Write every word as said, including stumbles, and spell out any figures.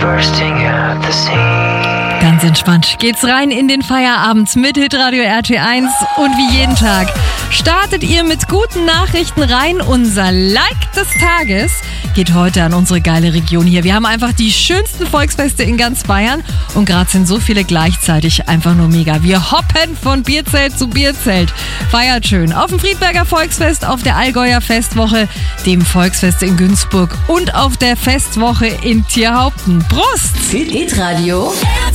bursting at the seams. Ganz entspannt geht's rein in den Feierabend mit Hitradio R T eins und wie jeden Tag startet ihr mit guten Nachrichten rein. Unser Like des Tages geht heute an unsere geile Region hier. Wir haben einfach die schönsten Volksfeste in ganz Bayern und gerade sind so viele gleichzeitig einfach nur mega. Wir hoppen von Bierzelt zu Bierzelt. Feiert schön auf dem Friedberger Volksfest, auf der Allgäuer Festwoche, dem Volksfest in Günzburg und auf der Festwoche in Tierhaupten. Prost! Hitradio